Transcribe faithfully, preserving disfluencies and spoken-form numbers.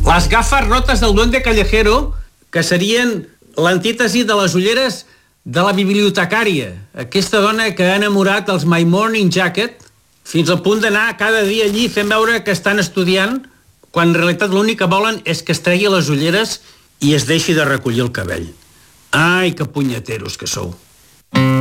Les gafes rotes del duende callejero, que serien l'antítesi de les ulleres de la bibliotecària, aquesta dona que ha enamorat dels My Morning Jacket fins al punt d'anar cada dia allí fent veure que estan estudiant, quan en realitat l'únic que volen és que es tregui les ulleres i es deixi de recollir el cabell. Ai, que punyeteros que sou.